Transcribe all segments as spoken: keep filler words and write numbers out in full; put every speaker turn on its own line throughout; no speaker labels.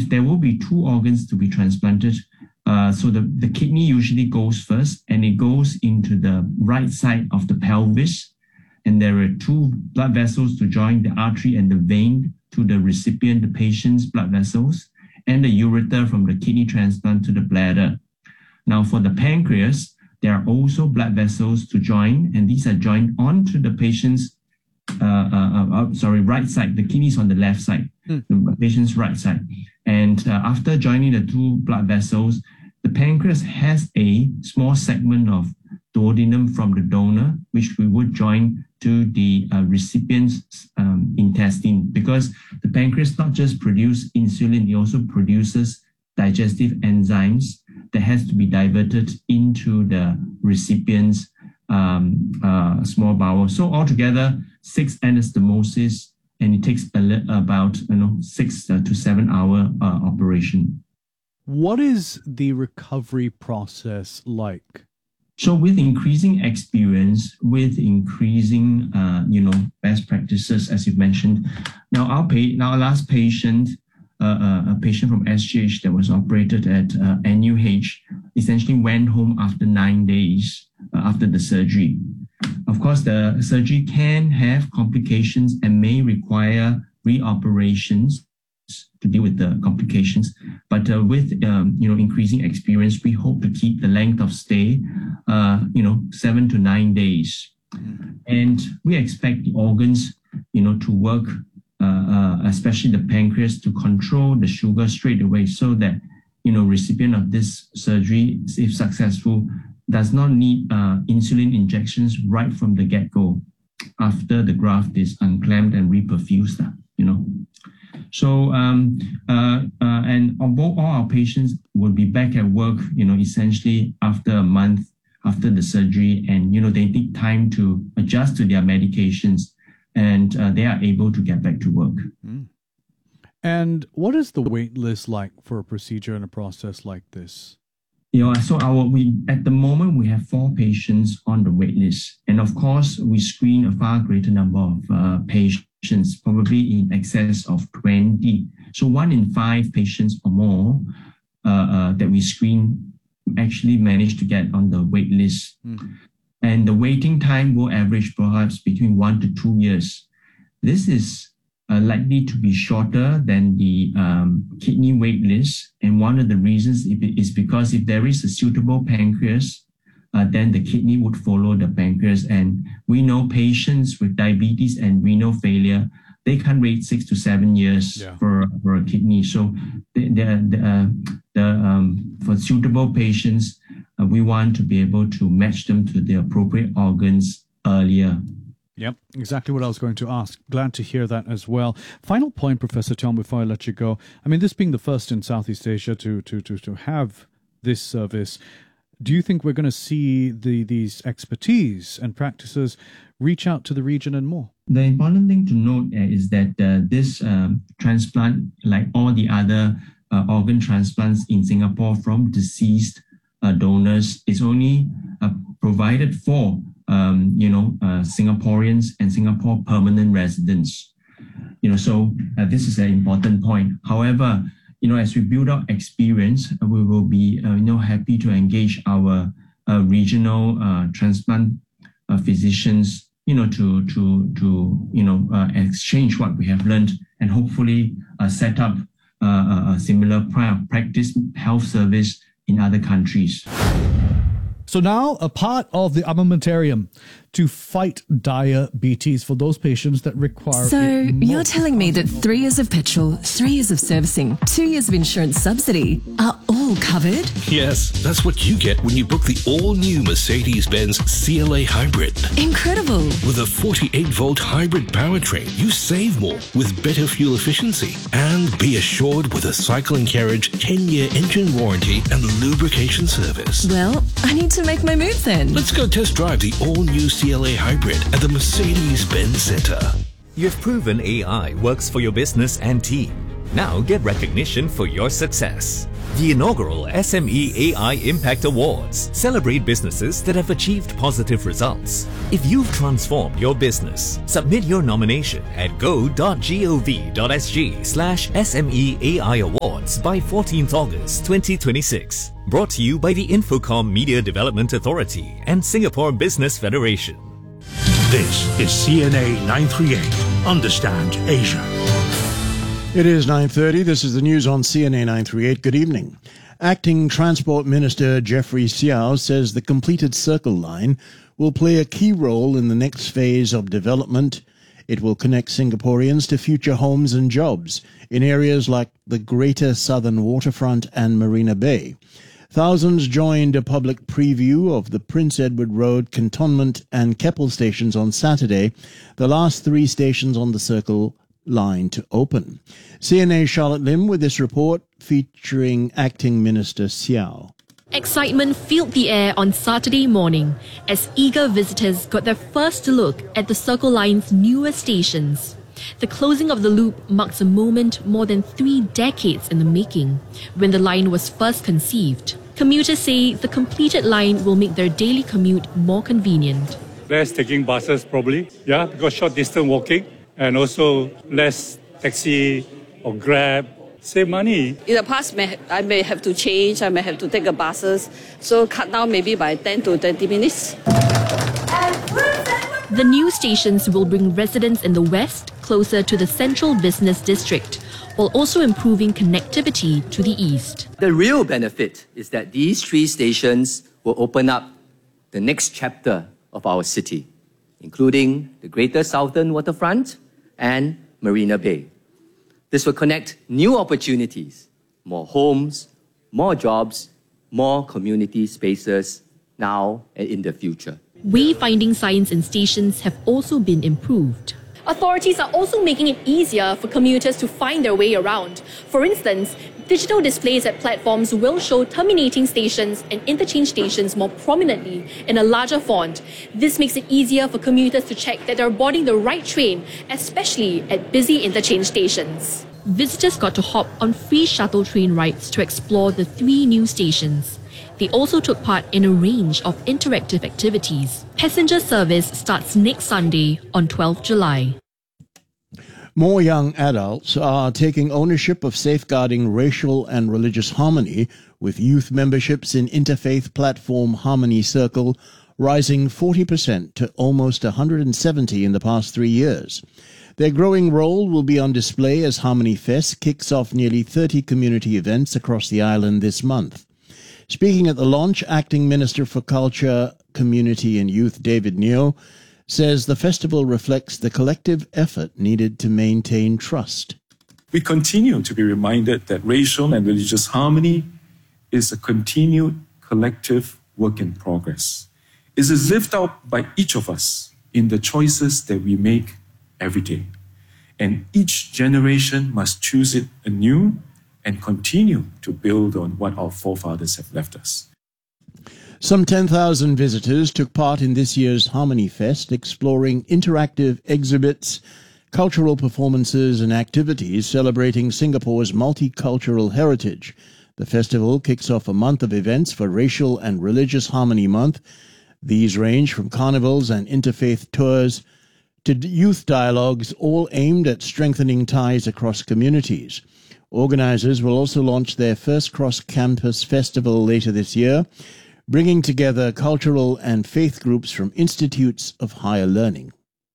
there will be two organs to be transplanted, uh, so the, the kidney usually goes first, and it goes into the right side of the pelvis. And there are two blood vessels to join the artery and the vein to the recipient, the patient's blood vessels, and the ureter from the kidney transplant to the bladder. Now, for the pancreas, there are also blood vessels to join, and these are joined onto the patient's uh, uh, uh, sorry, right side. The kidney is on the left side, mm. the patient's right side. And uh, after joining the two blood vessels, the pancreas has a small segment of duodenum from the donor, which we would join to the uh, recipient's um, intestine, because the pancreas not just produces insulin, it also produces digestive enzymes that has to be diverted into the recipient's um, uh, small bowel. So altogether, six anastomosis, and it takes a li- about you know six uh, to seven hour uh, operation.
What is the recovery process like?
So with increasing experience, with increasing, uh, you know, best practices, as you mentioned, now our, pa- now our last patient, uh, uh, a patient from S G H that was operated at uh, N U H, essentially went home after nine days uh, after the surgery. Of course, the surgery can have complications and may require reoperations to deal with the complications. But uh, with, um, you know, increasing experience, we hope to keep the length of stay, uh, you know, seven to nine days. And we expect the organs, you know, to work, uh, uh, especially the pancreas, to control the sugar straight away so that, you know, recipient of this surgery, if successful, does not need uh, insulin injections right from the get-go after the graft is unclamped and reperfused, you know. So, um, uh, uh, and all our patients will be back at work, you know, essentially after a month after the surgery, and, you know, they need time to adjust to their medications, and uh, they are able to get back to work.
Mm. And what is the wait list like for a procedure and a process like this?
You know, so our we at the moment we have four patients on the wait list, and of course we screen a far greater number of uh, patients, probably in excess of twenty. So one in five patients or more uh, uh, that we screen actually manage to get on the wait list, mm. and the waiting time will average perhaps between one to two years. This is Uh, likely to be shorter than the um, kidney wait list. And one of the reasons is because if there is a suitable pancreas, uh, then the kidney would follow the pancreas. And we know patients with diabetes and renal failure, they can wait six to seven years yeah. for, for a kidney. So the, the, the, uh, the, um, for suitable patients, uh, we want to be able to match them to the appropriate organs earlier.
Yep, exactly what I was going to ask. Glad to hear that as well. Final point, Professor Tiong, before I let you go. I mean, this being the first in Southeast Asia to to to, to have this service, do you think we're going to see the these expertise and practices reach out to the region and more?
The important thing to note uh, is that uh, this um, transplant, like all the other uh, organ transplants in Singapore from deceased uh, donors, is only uh, provided for Um, you know, uh, Singaporeans and Singapore permanent residents. You know, so uh, this is an important point. However, you know, as we build up experience, uh, we will be, uh, you know, happy to engage our uh, regional uh, transplant uh, physicians, you know, to to to you know uh, exchange what we have learned and hopefully uh, set up uh, a similar practice health service in other countries.
So now a part of the armamentarium to fight diabetes for those patients that require
So you're telling me that three years of petrol, three years of servicing, two years of insurance subsidy are all covered?
Yes, that's what you get when you book the all-new Mercedes-Benz C L A Hybrid.
Incredible.
With a forty-eight volt hybrid powertrain, you save more with better fuel efficiency, and be assured with a cycle and carriage ten year engine warranty and lubrication service.
Well, I need to make my move then.
Let's go test drive the all-new C L A Hybrid at the Mercedes-Benz Centre.
You've proven A I works for your business and team. Now get recognition for your success. The inaugural S M E A I Impact Awards celebrate businesses that have achieved positive results. If you've transformed your business, submit your nomination at go.gov.sg slash SMEAI Awards by fourteenth August twenty twenty-six. Brought to you by the Infocom Media Development Authority and Singapore Business Federation.
This is C N A nine thirty-eight. Understand Asia.
It is nine thirty. This is the news on C N A nine thirty-eight. Good evening. Acting Transport Minister Jeffrey Siao says the completed Circle Line will play a key role in the next phase of development. It will connect Singaporeans to future homes and jobs in areas like the Greater Southern Waterfront and Marina Bay. Thousands joined a public preview of the Prince Edward Road, Cantonment and Keppel stations on Saturday, the last three stations on the Circle Line to open. C N A's Charlotte Lim with this report featuring Acting Minister Siao.
Excitement filled the air on Saturday morning as eager visitors got their first look at the Circle Line's newer stations. The closing of the loop marks a moment more than three decades in the making, when the line was first conceived. Commuters say the completed line will make their daily commute more convenient.
Less taking buses probably, yeah, because short distance walking, and also less taxi or Grab. Save money.
In the past, I may have to change, I may have to take a buses, so cut down maybe by ten to twenty minutes.
The new stations will bring residents in the west closer to the central business district, while also improving connectivity to the east.
The real benefit is that these three stations will open up the next chapter of our city, including the Greater Southern Waterfront and Marina Bay. This will connect new opportunities, more homes, more jobs, more community spaces now and in the future.
Wayfinding signs in stations have also been improved.
Authorities are also making it easier for commuters to find their way around. For instance, digital displays at platforms will show terminating stations and interchange stations more prominently in a larger font. This makes it easier for commuters to check that they're boarding the right train, especially at busy interchange stations.
Visitors got to hop on free shuttle train rides to explore the three new stations. They also took part in a range of interactive activities. Passenger service starts next Sunday on twelfth July.
More young adults are taking ownership of safeguarding racial and religious harmony, with youth memberships in interfaith platform Harmony Circle rising forty percent to almost one hundred seventy in the past three years. Their growing role will be on display as Harmony Fest kicks off nearly thirty community events across the island this month. Speaking at the launch, Acting Minister for Culture, Community and Youth David Neo says the festival reflects the collective effort needed to maintain trust.
We continue to be reminded that racial and religious harmony is a continued collective work in progress. It is lived out by each of us in the choices that we make every day. And each generation must choose it anew and continue to build on what our forefathers have left us.
Some ten thousand visitors took part in this year's Harmony Fest, exploring interactive exhibits, cultural performances and activities celebrating Singapore's multicultural heritage. The festival kicks off a month of events for Racial and Religious Harmony Month. These range from carnivals and interfaith tours to youth dialogues, all aimed at strengthening ties across communities. Organisers will also launch their first cross-campus festival later this year, bringing together cultural and faith groups from institutes of higher learning.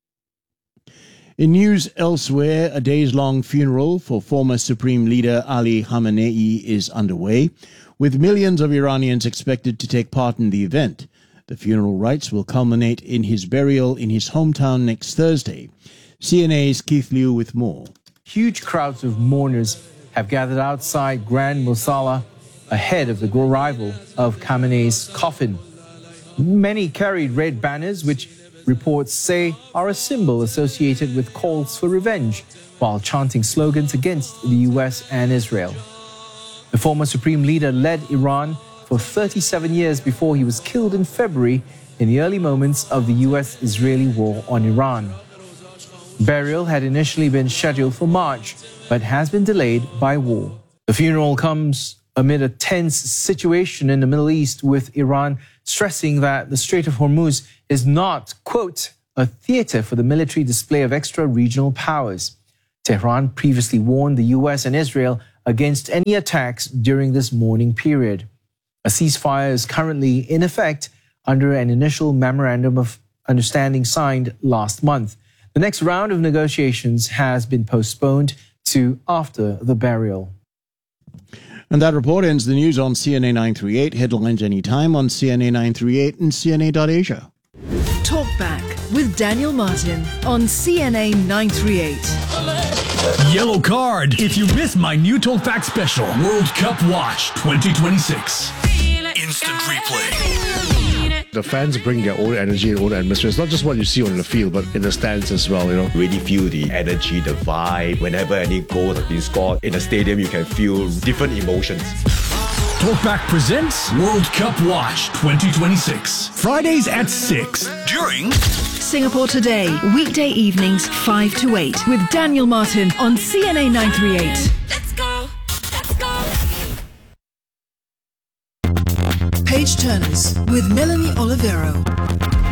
In news elsewhere, a days-long funeral for former Supreme Leader Ali Khamenei is underway, with millions of Iranians expected to take part in the event. The funeral rites will culminate in his burial in his hometown next Thursday. C N A's Keith Liu with more.
Huge crowds of mourners have gathered outside Grand Musalla ahead of the arrival of Khamenei's coffin. Many carried red banners, which reports say are a symbol associated with calls for revenge, while chanting slogans against the U S and Israel. The former supreme leader led Iran for thirty-seven years before he was killed in February in the early moments of the U S Israeli war on Iran. Burial had initially been scheduled for March, but has been delayed by war. The funeral comes amid a tense situation in the Middle East, with Iran stressing that the Strait of Hormuz is not, quote, a theater for the military display of extra-regional powers. Tehran previously warned the U S and Israel against any attacks during this mourning period. A ceasefire is currently in effect under an initial memorandum of understanding signed last month. The next round of negotiations has been postponed to after the burial.
And that report ends the news on C N A nine thirty-eight. Headlines anytime on C N A nine thirty-eight and C N A dot Asia.
Talkback with Daniel Martin on C N A nine thirty-eight.
Yellow card if you miss my new Talkback special, World Cup Watch twenty twenty-six. Instant replay.
The fans bring their own energy and own atmosphere. It's not just what you see on the field, but in the stands as well, you know.
Really feel the energy, the vibe. Whenever any goals have been scored in the stadium, you can feel different emotions.
Talkback presents World Cup Watch twenty twenty-six. Fridays at six during
Singapore Today, weekday evenings five to eight with Daniel Martin on C N A nine thirty-eight.
Let's go, let's go.
Page Turners with Melanie Olivero.